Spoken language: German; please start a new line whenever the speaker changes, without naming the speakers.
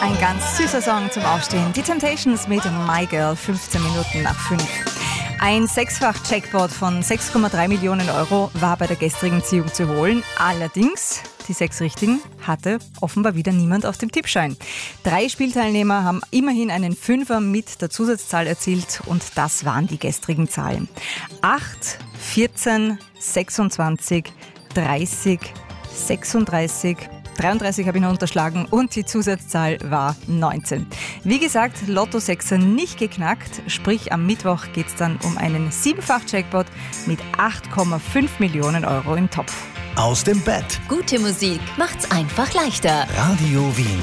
Ein ganz süßer Song zum Aufstehen. Die Temptations mit My Girl, 15 Minuten nach 5. Ein Sechsfach-Jackpot von 6,3 Millionen Euro war bei der gestrigen Ziehung zu holen. Allerdings, die 6 Richtigen hatte offenbar wieder niemand auf dem Tippschein. 3 Spielteilnehmer haben immerhin einen Fünfer mit der Zusatzzahl erzielt und das waren die gestrigen Zahlen. 8, 14, 26, 30, 36, 33 habe ich noch unterschlagen und die Zusatzzahl war 19. Wie gesagt, Lotto 6er nicht geknackt, sprich am Mittwoch geht es dann um einen 7-fach-Jackpot mit 8,5 Millionen Euro im Topf.
Aus dem Bett.
Gute Musik macht's einfach leichter.
Radio Wien.